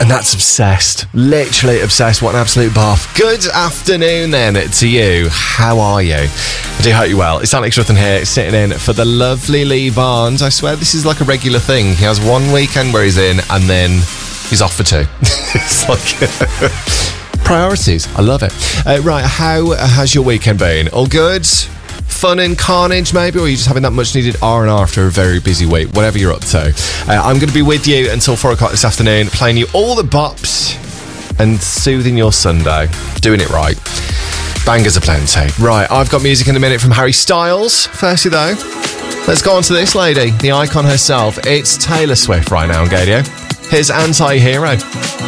And that's obsessed. Literally obsessed. What an absolute bath. Good afternoon then to you. How are you? I do hope you're well. It's Alex Ruthven here, sitting in for the lovely Lee Barnes. I swear this is like a regular thing. He has one weekend where he's in and then he's off for two. It's like priorities. I love it. Right, how has your weekend been? All good? Fun and carnage maybe, or are you just having that much needed R&R after a very busy week? Whatever you're up to. I'm going to be with you until 4 o'clock this afternoon, playing you all the bops and soothing your Sunday. Doing it right. Bangers aplenty. Right, I've got music in a minute from Harry Styles. Firstly though, let's go on to this lady, the icon herself. It's Taylor Swift right now on Gadio. Here's Anti-Hero.